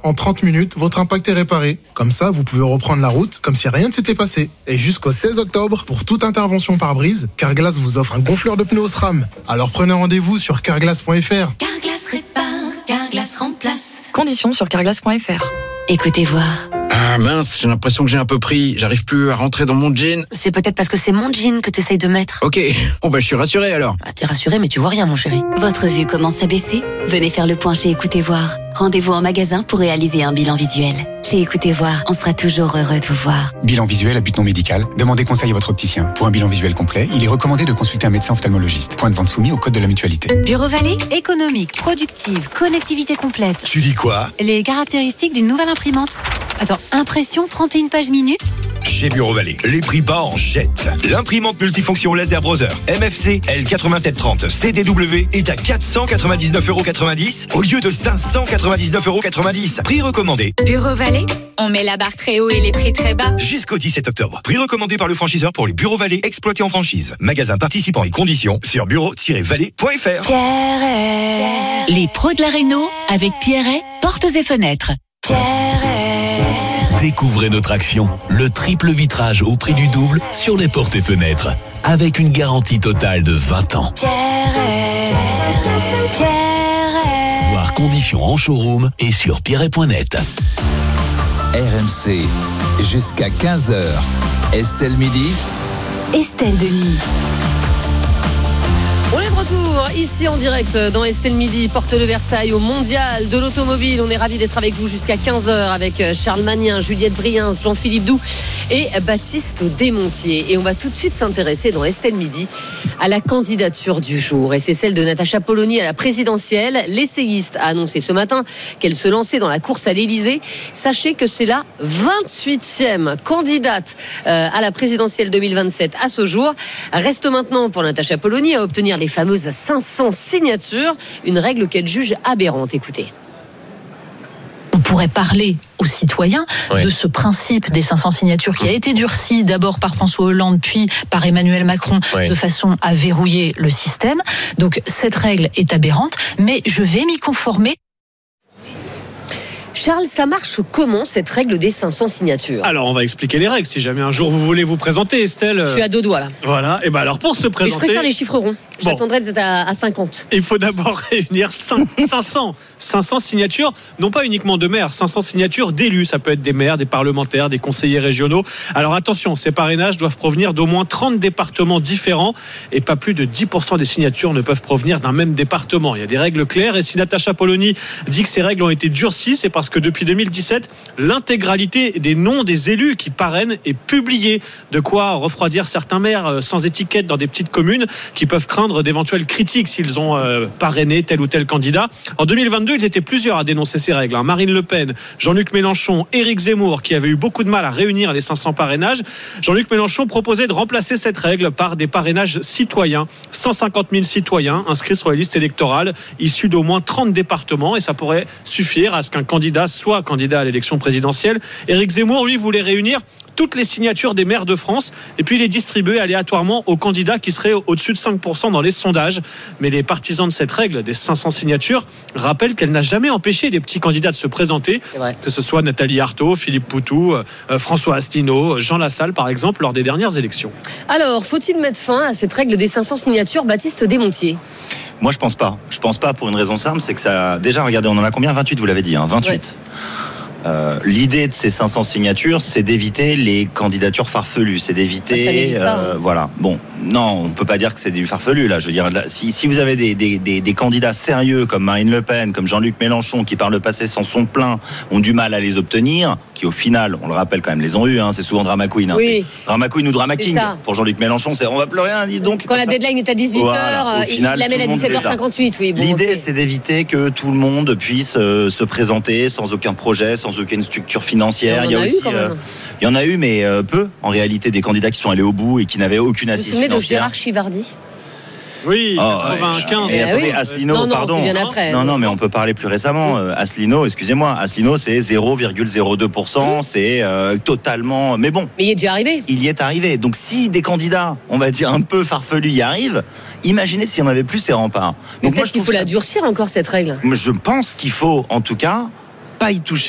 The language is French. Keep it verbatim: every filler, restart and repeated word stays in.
En trente minutes, votre impact est réparé. Comme ça, vous pouvez reprendre la route comme si rien ne s'était passé. Et jusqu'au seize octobre, pour toute intervention par brise, Carglass vous offre un gonfleur de pneus SRAM. Alors prenez rendez-vous sur carglass point f r. Carglass répare, Carglass remplace. Conditions sur carglass point f r. Écoutez voir. Ah mince, j'ai l'impression que j'ai un peu pris. J'arrive plus à rentrer dans mon jean. C'est peut-être parce que c'est mon jean que t'essayes de mettre. Ok, bon bah je suis rassuré alors. Ah, t'es rassuré mais tu vois rien mon chéri. Votre vue commence à baisser ? Venez faire le point chez Écoutez Voir. Rendez-vous en magasin pour réaliser un bilan visuel. Chez Écoutez Voir, on sera toujours heureux de vous voir. Bilan visuel à but non médical. Demandez conseil à votre opticien. Pour un bilan visuel complet, il est recommandé de consulter un médecin ophtalmologiste. Point de vente soumis au code de la mutualité. Bureau Vallée, économique, productive, connectivité complète. Tu dis quoi ? Les caractéristiques d'une nouvelle imprimante. Attends, impression trente et une pages minutes ? Chez Bureau Vallée, les prix bas en jette. L'imprimante multifonction laser browser M F C L quatre-vingt-sept trente C D W est à quatre cent quatre-vingt-dix-neuf euros quatre-vingt-dix au lieu de cinq cent quatre-vingt-dix-neuf euros quatre-vingt-dix. Prix recommandé. Bureau Vallée, on met la barre très haut et les prix très bas. Jusqu'au dix-sept octobre. Prix recommandé par le franchiseur pour les Bureaux Vallée exploités en franchise. Magasin participant et conditions sur bureau tiret vallée point f r. Pierret. Les pros de la réno avec Pierret, portes et fenêtres. Pierret. Découvrez notre action, le triple vitrage au prix du double sur les portes et fenêtres, avec une garantie totale de vingt ans. Pierret. Pierret. Voir conditions en showroom et sur pierret point net. R M C, jusqu'à quinze heures. Estelle Midi. Estelle Denis. On est de retour ici en direct dans Estelle Midi, porte de Versailles au Mondial de l'Automobile. On est ravis d'être avec vous jusqu'à quinze heures avec Charles Magnin, Juliette Briens, Jean-Philippe Doux et Baptiste Desmontiers. Et on va tout de suite s'intéresser dans Estelle Midi à la candidature du jour. Et c'est celle de Natacha Polony à la présidentielle. L'essayiste a annoncé ce matin qu'elle se lançait dans la course à l'Élysée. Sachez que c'est la vingt-huitième candidate à la présidentielle deux mille vingt-sept à ce jour. Reste maintenant pour Natacha Polony à obtenir les fameuses cinq cents signatures, une règle qu'elle juge aberrante. Écoutez. On pourrait parler aux citoyens oui. de ce principe des cinq cents signatures qui a été durci d'abord par François Hollande puis par Emmanuel Macron oui. de façon à verrouiller le système. Donc cette règle est aberrante, mais je vais m'y conformer. Charles, ça marche comment cette règle des cinq cents signatures ? Alors on va expliquer les règles si jamais un jour vous voulez vous présenter, Estelle. Je suis à deux doigts là. Voilà, et ben alors pour se présenter. Mais je préfère les chiffres ronds. Bon. J'attendrai d'être à, à cinquante. Il faut d'abord réunir cinq cents, cinq cents signatures, non pas uniquement de maires, cinq cents signatures d'élus. Ça peut être des maires, des parlementaires, des conseillers régionaux. Alors attention, ces parrainages doivent provenir d'au moins trente départements différents et pas plus de dix pour cent des signatures ne peuvent provenir d'un même département. Il y a des règles claires et si Natacha Polony dit que ces règles ont été durcies, c'est parce que depuis deux mille dix-sept, l'intégralité des noms des élus qui parrainent est publiée. De quoi refroidir certains maires sans étiquette dans des petites communes qui peuvent craindre d'éventuelles critiques s'ils ont euh, parrainé tel ou tel candidat. En deux mille vingt-deux, ils étaient plusieurs à dénoncer ces règles. Hein. Marine Le Pen, Jean-Luc Mélenchon, Éric Zemmour, qui avaient eu beaucoup de mal à réunir les cinq cents parrainages. Jean-Luc Mélenchon proposait de remplacer cette règle par des parrainages citoyens. cent cinquante mille citoyens inscrits sur les listes électorales issus d'au moins trente départements et ça pourrait suffire à ce qu'un candidat soit candidat à l'élection présidentielle. Éric Zemmour, lui, voulait réunir toutes les signatures des maires de France et puis les distribuer aléatoirement aux candidats qui seraient au-dessus de cinq pour cent dans les sondages. Mais les partisans de cette règle des cinq cents signatures rappellent qu'elle n'a jamais empêché les petits candidats de se présenter, que ce soit Nathalie Arthaud, Philippe Poutou, euh, François Asselineau, Jean Lassalle par exemple, lors des dernières élections. Alors, faut-il mettre fin à cette règle des cinq cents signatures, Baptiste Desmontiers ? Moi, je pense pas. Je pense pas pour une raison simple, c'est que ça... Déjà, regardez, on en a combien ? vingt-huit, vous l'avez dit, hein, vingt-huit. Ouais. Euh, l'idée de ces cinq cents signatures, c'est d'éviter les candidatures farfelues, c'est d'éviter, pas, euh, hein. voilà. Bon, non, on peut pas dire que c'est du farfelu là. Je veux dire, là, si, si vous avez des, des, des, des candidats sérieux comme Marine Le Pen, comme Jean-Luc Mélenchon, qui par le passé s'en sont plaints, ont du mal à les obtenir, qui au final, on le rappelle quand même, les ont eu. Hein, c'est souvent drama queen. Hein, oui. Drama queen ou drama king. Pour Jean-Luc Mélenchon, c'est on va pleurer, hein, dis donc. Quand la deadline est à dix-huit heures, voilà, il la met à dix-sept heures cinquante-huit. Oui. Bon, L'idée, okay. c'est d'éviter que tout le monde puisse euh, se présenter sans aucun projet, sans aucune structure financière. Il y, il y a aussi, eu, euh, il y en a eu, mais euh, peu en réalité, des candidats qui sont allés au bout et qui n'avaient aucune assise financière. Vous vous souvenez de Gérard Chivardi ? Oui, oh, quatre-vingt-quinze. Et, et attendez, oui. Asselineau, non, non, pardon. C'est bien après. Non, non, mais on peut parler plus récemment. Euh, Asselineau, excusez-moi, Asselineau, c'est zéro virgule zéro deux pour cent, mmh. c'est euh, totalement. Mais bon. Mais il y est déjà arrivé. Il y est arrivé. Donc, si des candidats, on va dire un peu farfelus, y arrivent. Imaginez s'il n'y en avait plus ces remparts. Donc, peut-être qu'il faut ça... la durcir encore cette règle. Je pense qu'il faut, en tout cas, pas y toucher.